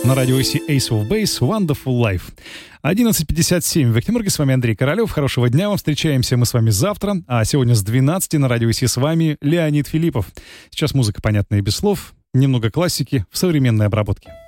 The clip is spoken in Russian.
На радио Ace of Base Wonderful Life. 11:57 в Екатеринбурге. С вами Андрей Королев. Хорошего дня вам. Встречаемся мы с вами завтра. А сегодня с 12 на радио с вами Леонид Филиппов. Сейчас музыка понятная и без слов. Немного классики в современной обработке.